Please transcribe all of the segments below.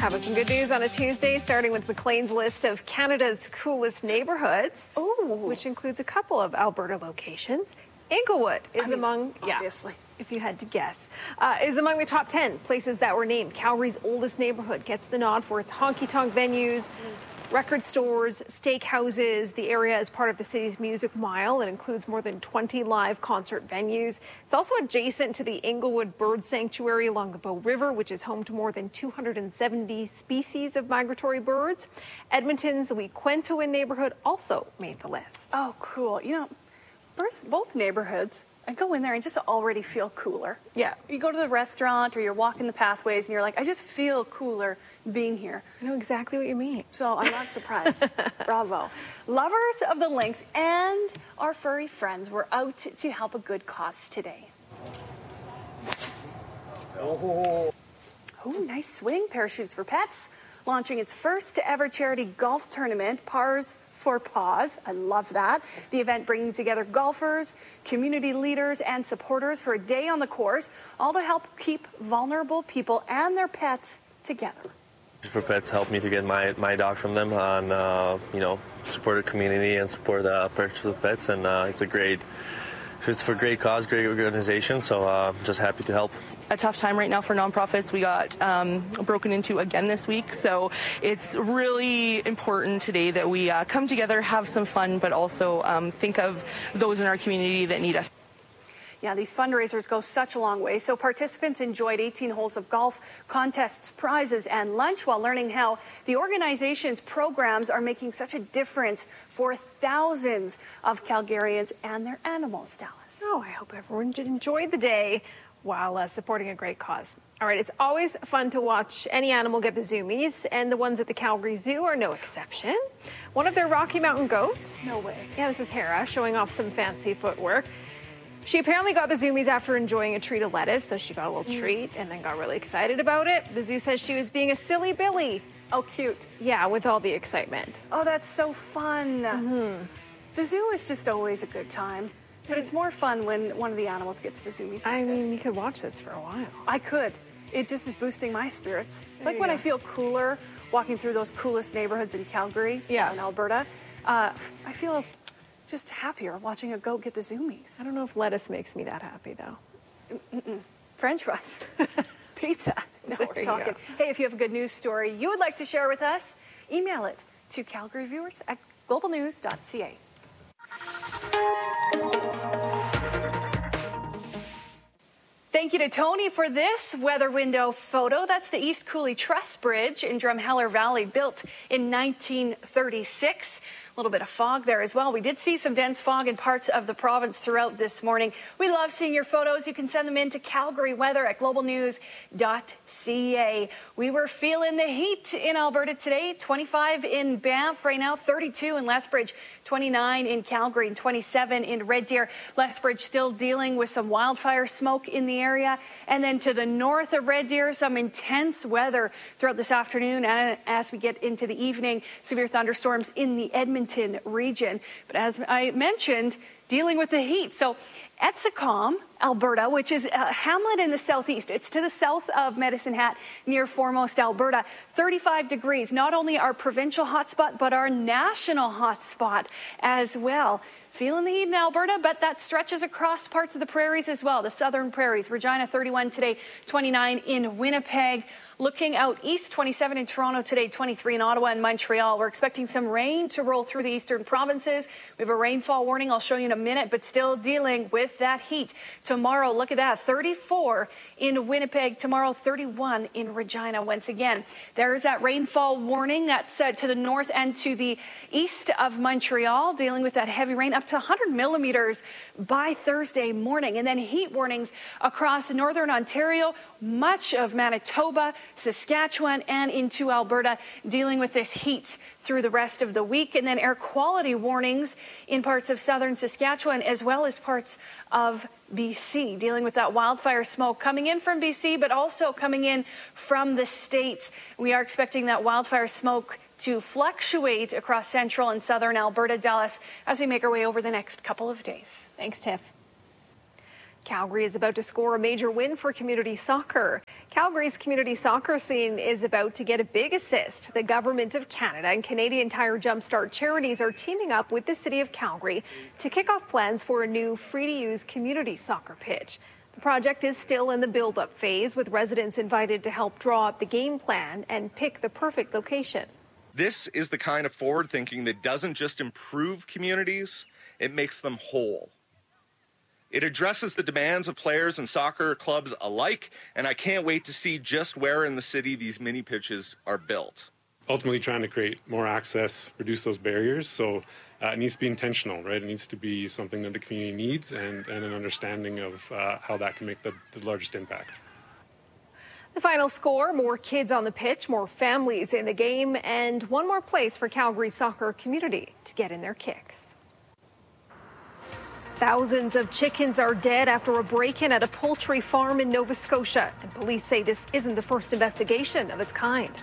How about some good news on a Tuesday, starting with Maclean's list of Canada's coolest neighborhoods, which includes a couple of Alberta locations. Inglewood is obviously. If you had to guess, is among the top 10 places that were named. Calgary's oldest neighborhood gets the nod for its honky-tonk venues, record stores, steakhouses. The area is part of the city's Music Mile. It includes more than 20 live concert venues. It's also adjacent to the Inglewood Bird Sanctuary along the Bow River, which is home to more than 270 species of migratory birds. Edmonton's Wee-Quentowen neighborhood also made the list. Oh, cool. You know, both neighborhoods, I go in there and just already feel cooler. Yeah. You go to the restaurant or you're walking the pathways and you're like, I just feel cooler being here. I know exactly what you mean. So I'm not surprised. Bravo. Lovers of the lynx and our furry friends were out to help a good cause today. Oh, nice swing. Parachutes for Pets launching its first ever charity golf tournament, Pars for Paws. I love that. The event bringing together golfers, community leaders, and supporters for a day on the course, all to help keep vulnerable people and their pets together. For Pets helped me to get my dog from them on, support the community and support the purchase of pets, and it's for a great cause, great organization, so just happy to help. A tough time right now for nonprofits. We got broken into again this week, so it's really important today that we come together, have some fun, but also think of those in our community that need us. Yeah, these fundraisers go such a long way. So participants enjoyed 18 holes of golf, contests, prizes, and lunch while learning how the organization's programs are making such a difference for thousands of Calgarians and their animals, Dallas. Oh, I hope everyone enjoyed the day while supporting a great cause. All right, it's always fun to watch any animal get the zoomies, and the ones at the Calgary Zoo are no exception. One of their Rocky Mountain goats. No way. Yeah, this is Hera showing off some fancy footwork. She apparently got the zoomies after enjoying a treat of lettuce, so she got a little treat and then got really excited about it. The zoo says she was being a silly Billy. Oh, cute. Yeah, with all the excitement. Oh, that's so fun. Mm-hmm. The zoo is just always a good time, but it's more fun when one of the animals gets the zoomies. I mean, you could watch this for a while. I could. It just is boosting my spirits. It's like when go. I feel cooler walking through those coolest neighborhoods in Calgary, in Alberta. I feel just happier watching a goat get the zoomies. I don't know if lettuce makes me that happy, though. French fries. Pizza. No, we're talking. Go. Hey, if you have a good news story you would like to share with us, email it to calgaryviewers@globalnews.ca. Thank you to Tony for this weather window photo. That's the East Cooley Truss Bridge in Drumheller Valley, built in 1936. A little bit of fog there as well. We did see some dense fog in parts of the province throughout this morning. We love seeing your photos. You can send them in to calgaryweather@globalnews.ca. We were feeling the heat in Alberta today. 25 in Banff right now, 32 in Lethbridge, 29 in Calgary, and 27 in Red Deer. Lethbridge still dealing with some wildfire smoke in the area. And then to the north of Red Deer, some intense weather throughout this afternoon. And as we get into the evening, severe thunderstorms in the Edmonton region. But as I mentioned, dealing with the heat. So Etsicom, Alberta, which is a hamlet in the southeast. It's to the south of Medicine Hat near Foremost, Alberta. 35 degrees, not only our provincial hotspot, but our national hotspot as well. Feeling the heat in Alberta, but that stretches across parts of the prairies as well. The southern prairies. Regina 31 today, 29 in Winnipeg. Looking out east, 27 in Toronto today, 23 in Ottawa and Montreal. We're expecting some rain to roll through the eastern provinces. We have a rainfall warning I'll show you in a minute, but still dealing with that heat. Tomorrow, look at that, 34 in Winnipeg. Tomorrow, 31 in Regina once again. There's that rainfall warning that's to the north and to the east of Montreal, dealing with that heavy rain up to 100 millimeters by Thursday morning. And then heat warnings across northern Ontario, much of Manitoba, Saskatchewan, and into Alberta, dealing with this heat through the rest of the week. And then air quality warnings in parts of southern Saskatchewan as well as parts of BC, dealing with that wildfire smoke coming in from BC, but also coming in from the States. We are expecting that wildfire smoke to fluctuate across central and southern Alberta, Dallas, as we make our way over the next couple of days. Thanks, Tiff. Calgary is about to score a major win for community soccer. Calgary's community soccer scene is about to get a big assist. The Government of Canada and Canadian Tire Jumpstart Charities are teaming up with the City of Calgary to kick off plans for a new free-to-use community soccer pitch. The project is still in the build-up phase, with residents invited to help draw up the game plan and pick the perfect location. This is the kind of forward thinking that doesn't just improve communities, it makes them whole. It addresses the demands of players and soccer clubs alike, and I can't wait to see just where in the city these mini pitches are built. Ultimately trying to create more access, reduce those barriers, so it needs to be intentional, right? It needs to be something that the community needs and an understanding of how that can make the largest impact. The final score, more kids on the pitch, more families in the game, and one more place for Calgary's soccer community to get in their kicks. Thousands of chickens are dead after a break-in at a poultry farm in Nova Scotia, and police say this isn't the first investigation of its kind.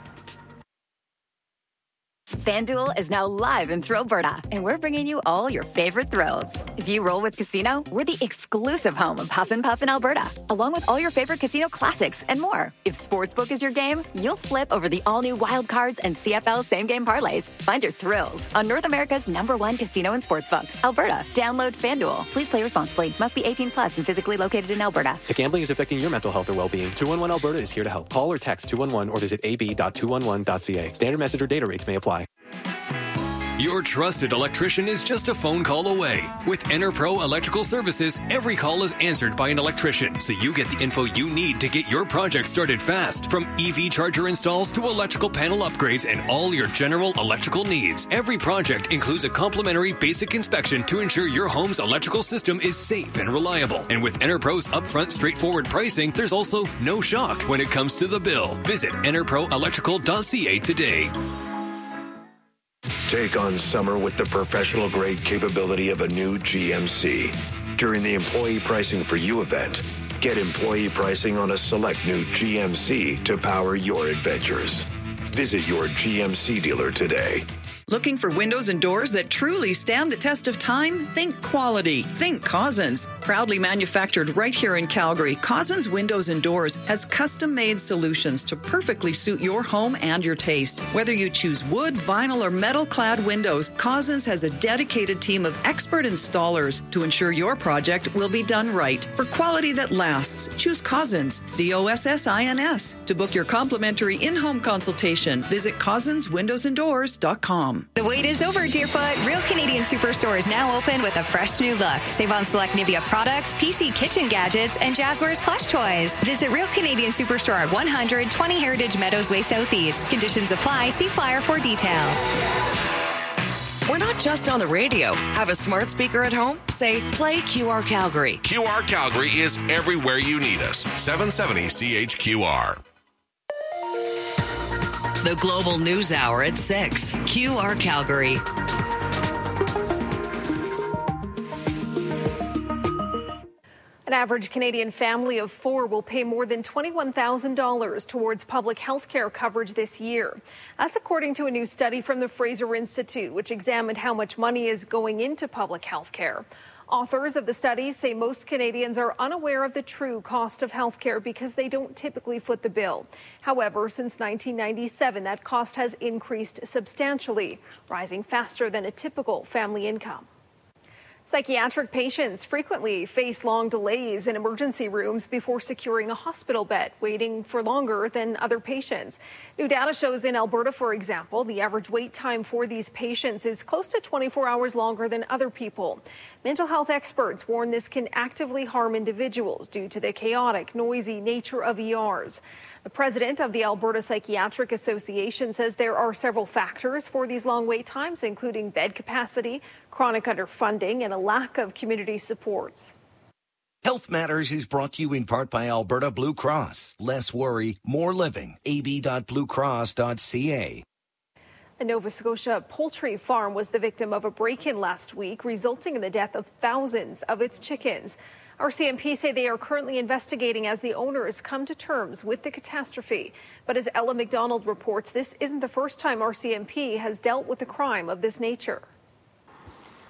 FanDuel is now live in Thrillberta, and we're bringing you all your favorite thrills. If you roll with Casino, we're the exclusive home of Huff and Puff in Alberta, along with all your favorite casino classics and more. If Sportsbook is your game, you'll flip over the all-new Wild Cards and CFL same-game parlays. Find your thrills on North America's #1 casino and sportsbook, Alberta. Download FanDuel. Please play responsibly. Must be 18 plus and physically located in Alberta. If gambling is affecting your mental health or well-being, 211 Alberta is here to help. Call or text 211 or visit ab.211.ca. Standard message or data rates may apply. Your trusted electrician is just a phone call away. With EnerPro Electrical Services, every call is answered by an electrician, so you get the info you need to get your project started fast. From EV charger installs to electrical panel upgrades and all your general electrical needs, every project includes a complimentary basic inspection to ensure your home's electrical system is safe and reliable. And with EnerPro's upfront, straightforward pricing, there's also no shock when it comes to the bill. Visit enerproelectrical.ca today. Take on summer with the professional-grade capability of a new GMC. During the Employee Pricing for You event, get employee pricing on a select new GMC to power your adventures. Visit your GMC dealer today. Looking for windows and doors that truly stand the test of time? Think quality. Think Cousins. Proudly manufactured right here in Calgary, Cousins Windows and Doors has custom-made solutions to perfectly suit your home and your taste. Whether you choose wood, vinyl, or metal-clad windows, Cousins has a dedicated team of expert installers to ensure your project will be done right. For quality that lasts, choose Cousins, COSSINS. To book your complimentary in-home consultation, visit CousinsWindowsandDoors.com. The wait is over, Deerfoot. Real Canadian Superstore is now open with a fresh new look. Save on select Nivea products, PC kitchen gadgets, and Jazzwares plush toys. Visit Real Canadian Superstore at 120 Heritage Meadows Way Southeast. Conditions apply. See flyer for details. We're not just on the radio. Have a smart speaker at home? Say, play QR Calgary. QR Calgary is everywhere you need us. 770 CHQR. The Global News Hour at 6. QR Calgary. An average Canadian family of 4 will pay more than $21,000 towards public health care coverage this year. That's according to a new study from the Fraser Institute, which examined how much money is going into public health care. Authors of the study say most Canadians are unaware of the true cost of health care because they don't typically foot the bill. However, since 1997, that cost has increased substantially, rising faster than a typical family income. Psychiatric patients frequently face long delays in emergency rooms before securing a hospital bed, waiting for longer than other patients. New data shows in Alberta, for example, the average wait time for these patients is close to 24 hours longer than other people. Mental health experts warn this can actively harm individuals due to the chaotic, noisy nature of ERs. The president of the Alberta Psychiatric Association says there are several factors for these long wait times, including bed capacity, chronic underfunding, and a lack of community supports. Health Matters is brought to you in part by Alberta Blue Cross. Less worry, more living. ab.bluecross.ca. A Nova Scotia poultry farm was the victim of a break-in last week, resulting in the death of thousands of its chickens. RCMP say they are currently investigating as the owners come to terms with the catastrophe. But as Ella McDonald reports, this isn't the first time RCMP has dealt with a crime of this nature.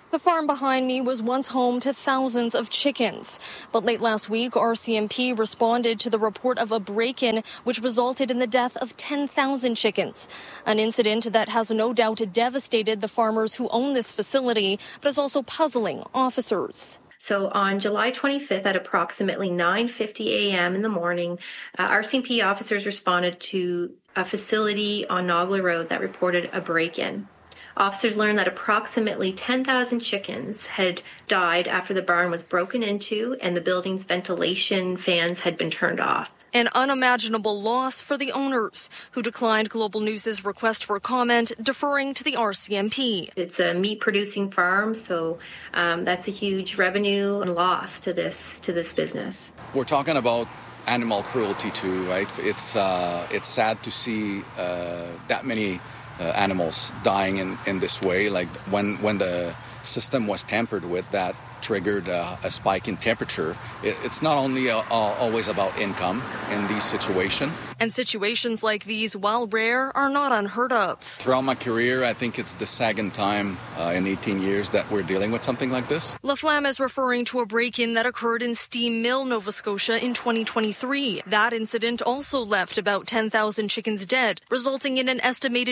The farm behind me was once home to thousands of chickens. But late last week, RCMP responded to the report of a break-in, which resulted in the death of 10,000 chickens. An incident that has no doubt devastated the farmers who own this facility, but is also puzzling officers. So on July 25th at approximately 9:50 a.m. in the morning, RCMP officers responded to a facility on Nogla Road that reported a break-in. Officers learned that approximately 10,000 chickens had died after the barn was broken into and the building's ventilation fans had been turned off. An unimaginable loss for the owners, who declined Global News' request for comment, deferring to the RCMP. It's a meat-producing farm, so that's a huge revenue and loss to this business. We're talking about animal cruelty too, right? It's sad to see that many animals dying in this way. Like when the system was tampered with, that triggered a spike in temperature. It's not only always about income in these situations. And situations like these, while rare, are not unheard of. Throughout my career, I think it's the second time in 18 years that we're dealing with something like this. La Flamme is referring to a break-in that occurred in Steam Mill, Nova Scotia in 2023. That incident also left about 10,000 chickens dead, resulting in an estimated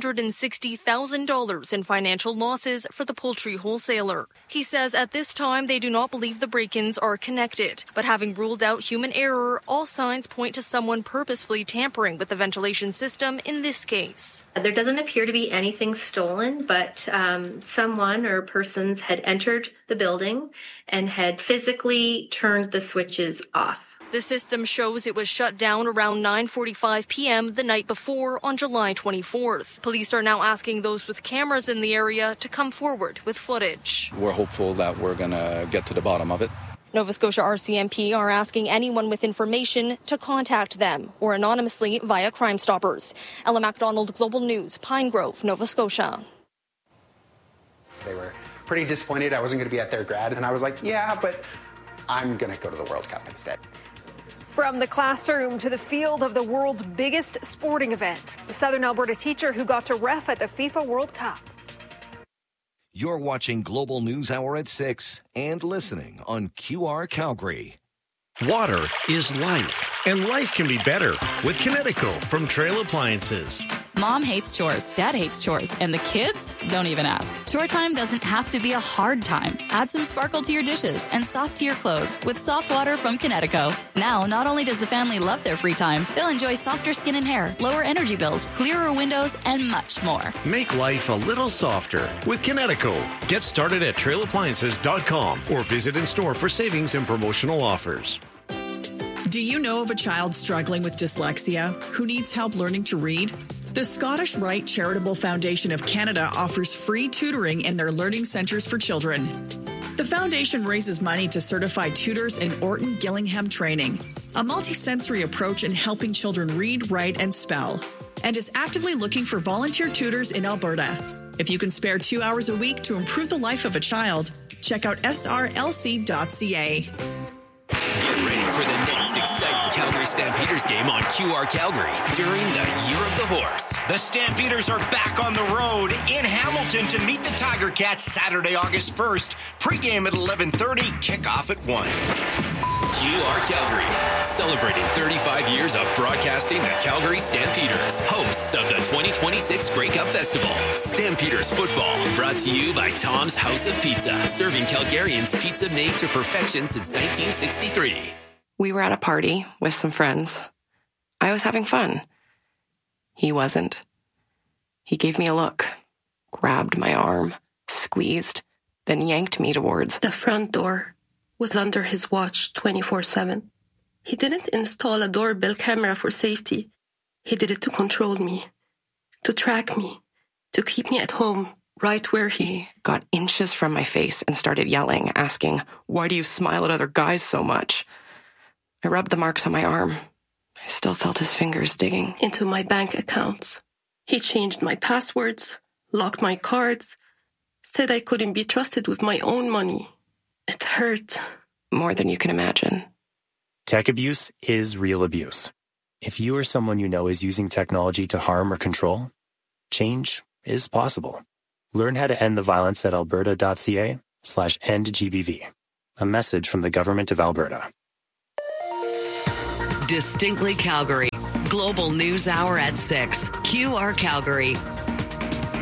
$160,000 in financial losses for the poultry wholesaler. He says at this time they do not believe the break-ins are connected, but having ruled out human error, all signs point to someone purposefully tampering with the ventilation system in this case. There doesn't appear to be anything stolen, but someone or persons had entered the building and had physically turned the switches off. The system shows it was shut down around 9:45 p.m. the night before on July 24th. Police are now asking those with cameras in the area to come forward with footage. We're hopeful that we're going to get to the bottom of it. Nova Scotia RCMP are asking anyone with information to contact them or anonymously via Crime Stoppers. Ella MacDonald, Global News, Pine Grove, Nova Scotia. They were pretty disappointed I wasn't going to be at their grad, and I was like, yeah, but I'm going to go to the World Cup instead. From the classroom to the field of the world's biggest sporting event, the Southern Alberta teacher who got to ref at the FIFA World Cup. You're watching Global News Hour at 6 and listening on QR Calgary. Water is life, and life can be better with Kinetico from Trail Appliances. Mom hates chores, Dad hates chores, and the kids don't even ask. Chore time doesn't have to be a hard time. Add some sparkle to your dishes and soft to your clothes with soft water from Kinetico. Now, not only does the family love their free time, they'll enjoy softer skin and hair, lower energy bills, clearer windows, and much more. Make life a little softer with Kinetico. Get started at trailappliances.com or visit in store for savings and promotional offers. Do you know of a child struggling with dyslexia who needs help learning to read? The Scottish Rite Charitable Foundation of Canada offers free tutoring in their learning centres for children. The foundation raises money to certify tutors in Orton Gillingham training, a multisensory approach in helping children read, write, and spell, and is actively looking for volunteer tutors in Alberta. If you can spare 2 hours a week to improve the life of a child, check out srlc.ca. Get ready for the next exciting Calgary Stampeders game on QR Calgary during the Year of the Horse. The Stampeders are back on the road in Hamilton to meet the Tiger Cats Saturday, August 1st. Pre-game at 11:30, kickoff at 1. QR Calgary, celebrating 35 years of broadcasting the Calgary Stampeders, hosts of the 2026 Grey Cup Festival. Stampeders football, brought to you by Tom's House of Pizza, serving Calgarians pizza made to perfection since 1963. We were at a party with some friends. I was having fun. He wasn't. He gave me a look, grabbed my arm, squeezed, then yanked me towards the front door. Was under his watch 24/7. He didn't install a doorbell camera for safety. He did it to control me, to track me, to keep me at home, right where he got inches from my face and started yelling, asking, "Why do you smile at other guys so much?" I rubbed the marks on my arm. I still felt his fingers digging into my bank accounts. He changed my passwords, locked my cards, said I couldn't be trusted with my own money. It hurt. More than you can imagine. Tech abuse is real abuse. If you or someone you know is using technology to harm or control, change is possible. Learn how to end the violence at alberta.ca/endgbv. A message from the Government of Alberta. Distinctly Calgary. Global News Hour at 6. QR Calgary.